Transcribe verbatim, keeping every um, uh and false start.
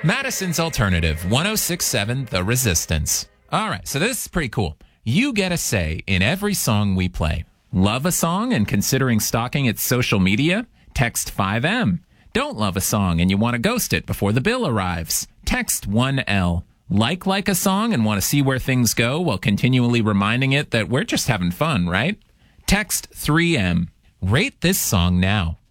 Madison's Alternative, one oh six point seven The Resistance. All right, so this is pretty cool. You get a say in every song we play. Love a song and considering stalking its social media? Text five M. Don't love a song and you want to ghost it before the bill arrives? Text one L. Like like a song and want to see where things go while continually reminding it that we're just having fun, right? Text three M. Rate this song now.